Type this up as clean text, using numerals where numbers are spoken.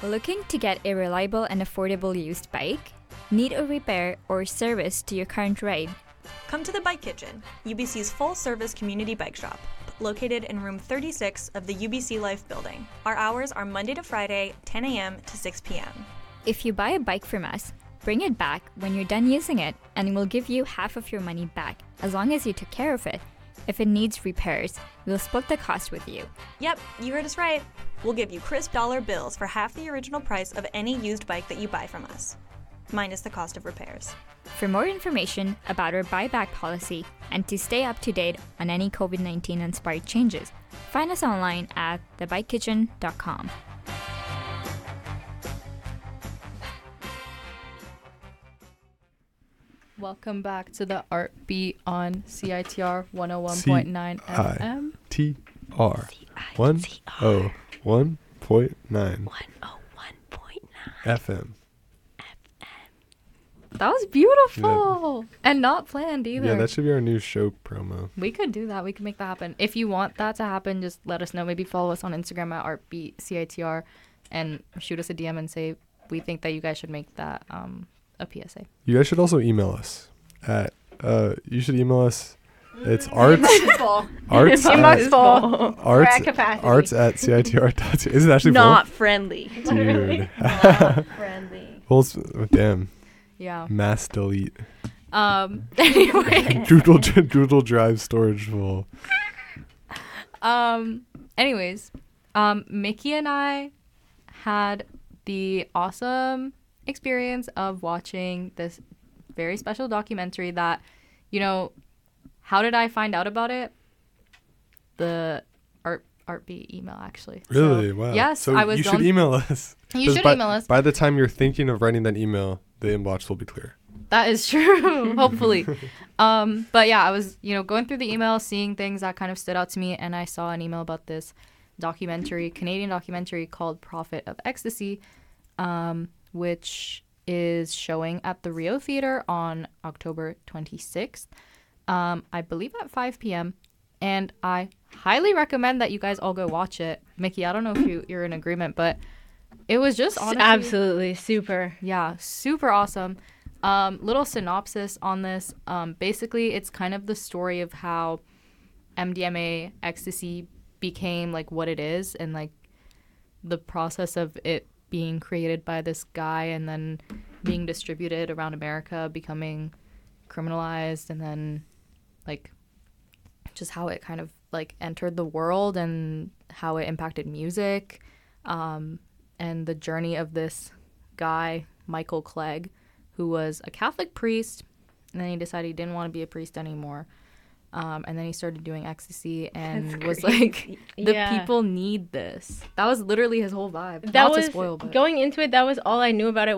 Looking to get a reliable and affordable used bike? Need a repair or service to your current ride? Come to the Bike Kitchen, UBC's full-service community bike shop, located in room 36 of the UBC Life building. Our hours are Monday to Friday, 10 a.m. to 6 p.m. If you buy a bike from us, bring it back when you're done using it and we'll give you half of your money back, as long as you took care of it. If it needs repairs, we'll split the cost with you. Yep, you heard us right. We'll give you crisp dollar bills for half the original price of any used bike that you buy from us, minus the cost of repairs. For more information about our buyback policy and to stay up to date on any COVID-19 inspired changes, find us online at thebikekitchen.com. Welcome back to the Art Beat on CITR 101.9 FM. CITR 101.9 101.9 FM. That was beautiful and not planned either. Yeah, that should be our new show promo. We could do that. We could make that happen. If you want that to happen, just let us know. Maybe follow us on Instagram at ArtBeatCITR and shoot us a DM and say we think that you guys should make that a PSA. You guys should also email us at It's arts at CITR. Is it actually not full? friendly? Dude. Not friendly. Well, damn. Yeah. Mass delete. Anyway. Doodle drive storage full. Anyways, Mickey and I had the awesome experience of watching this very special documentary that, how did I find out about it? The Artbeat email, actually. Really? So, wow. Yes, so I was. You should email us. You should email us. By the time you're thinking of writing that email, the inbox will be clear. That is true. Hopefully. But yeah, I was, going through the email, seeing things that kind of stood out to me, and I saw an email about this Canadian documentary called Prophet of Ecstasy, which is showing at the Rio Theater on October 26th, I believe at 5 p.m. And I highly recommend that you guys all go watch it. Mickey, I don't know if you're in agreement, but it was just honestly... Absolutely. Super. Yeah, super awesome. Little synopsis on this. Basically, it's kind of the story of how MDMA, ecstasy, became like what it is, and like the process of it being created by this guy and then being distributed around America, becoming criminalized, and then like just how it kind of like entered the world and how it impacted music, and the journey of this guy, Michael Clegg, who was a Catholic priest, and then he decided he didn't want to be a priest anymore. And then he started doing ecstasy and was like, people need this. That was literally his whole vibe. Going into it, that was all I knew about it.